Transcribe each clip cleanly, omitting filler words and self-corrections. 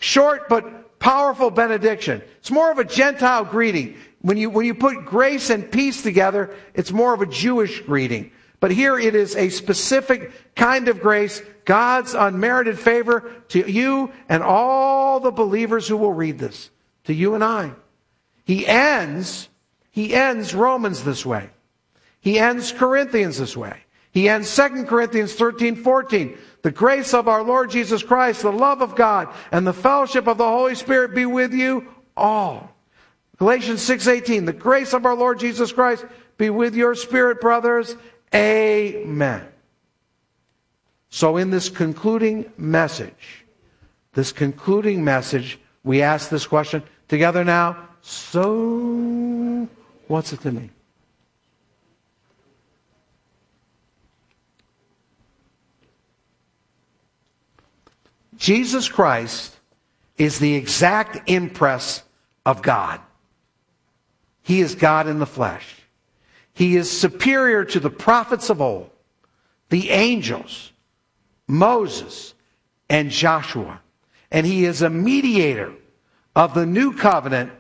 short but powerful benediction. It's more of a Gentile greeting. When you put grace and peace together, it's more of a Jewish greeting. But here it is a specific kind of grace, God's unmerited favor to you and all the believers who will read this, to you and I. He ends Romans this way. He ends Corinthians this way. He ends 2 Corinthians 13:14. The grace of our Lord Jesus Christ, the love of God, and the fellowship of the Holy Spirit be with you all. Galatians 6:18. The grace of our Lord Jesus Christ be with your spirit, brothers. Amen. So in this concluding message, we ask this question together now. So, what's it to me? Jesus Christ is the exact impress of God. He is God in the flesh. He is superior to the prophets of old, the angels, Moses, and Joshua. And he is a mediator of the new covenant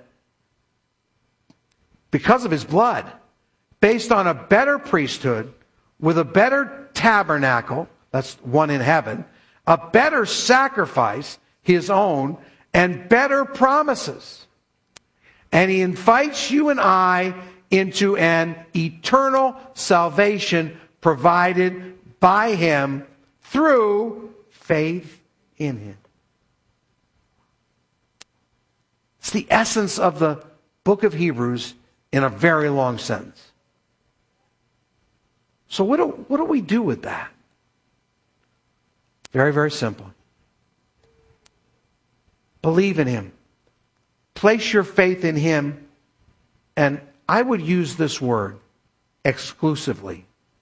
because of his blood, based on a better priesthood, with a better tabernacle, that's one in heaven, a better sacrifice, his own, and better promises. And he invites you and I into an eternal salvation provided by him through faith in him. It's the essence of the book of Hebrews in a very long sentence. So what do we do with that? Very, very simple. Believe in him. Place your faith in him. And I would use this word exclusively.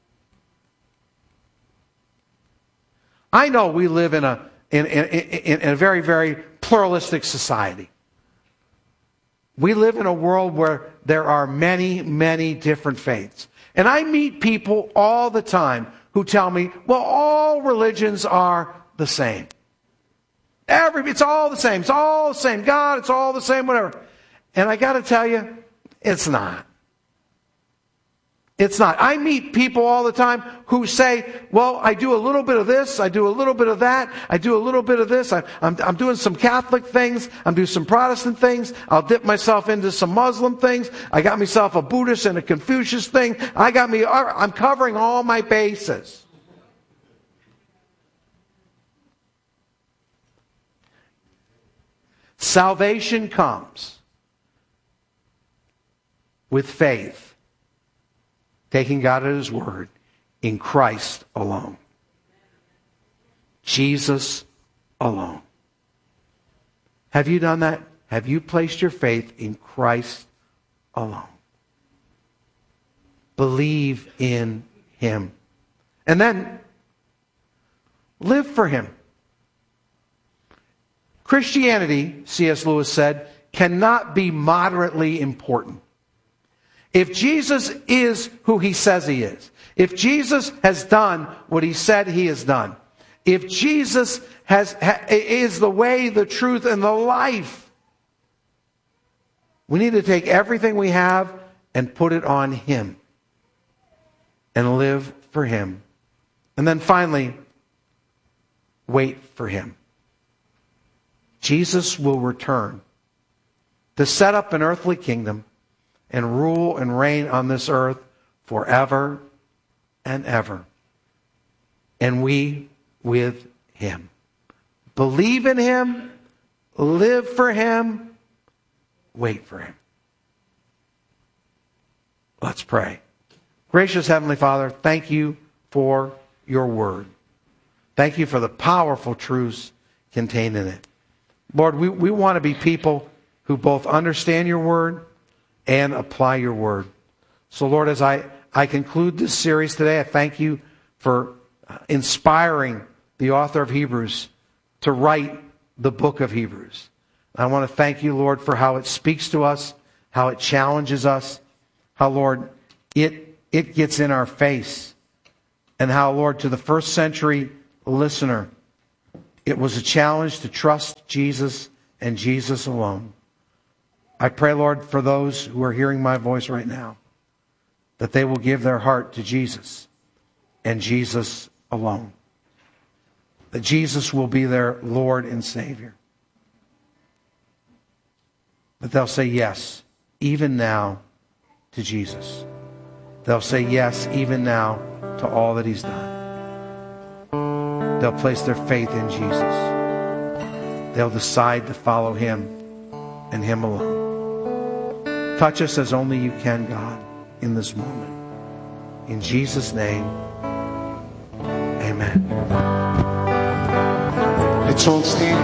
I know we live in a very, very pluralistic society. We live in a world where there are many, many different faiths. And I meet people all the time who tell me, well, all religions are the same. It's all the same. It's all the same. God, it's all the same, whatever. And I got to tell you, it's not. It's not. I meet people all the time who say, well, I do a little bit of this, I do a little bit of that, I do a little bit of this, I'm doing some Catholic things, I'm doing some Protestant things, I'll dip myself into some Muslim things, I got myself a Buddhist and a Confucius thing, I'm covering all my bases. Salvation comes with faith, taking God at his word, in Christ alone. Jesus alone. Have you done that? Have you placed your faith in Christ alone? Believe in him. And then live for him. Christianity, C.S. Lewis said, cannot be moderately important. If Jesus is who he says he is, if Jesus has done what he said he has done, if Jesus is the way, the truth, and the life, we need to take everything we have and put it on him and live for him. And then finally, wait for him. Jesus will return to set up an earthly kingdom and rule and reign on this earth forever and ever. And we with him. Believe in him, live for him, wait for him. Let's pray. Gracious Heavenly Father, thank you for your word. Thank you for the powerful truths contained in it. Lord, we want to be people who both understand your word and apply your word. So Lord, as I conclude this series today, I thank you for inspiring the author of Hebrews to write the book of Hebrews. I want to thank you, Lord, for how it speaks to us, how it challenges us, how, Lord, it gets in our face, and how, Lord, to the first century listener, it was a challenge to trust Jesus and Jesus alone. I pray, Lord, for those who are hearing my voice right now, that they will give their heart to Jesus and Jesus alone. That Jesus will be their Lord and Savior. That they'll say yes, even now, to Jesus. They'll say yes, even now, to all that He's done. They'll place their faith in Jesus. They'll decide to follow Him and Him alone. Touch us as only You can, God, in this moment. In Jesus' name, amen. Let's all stand.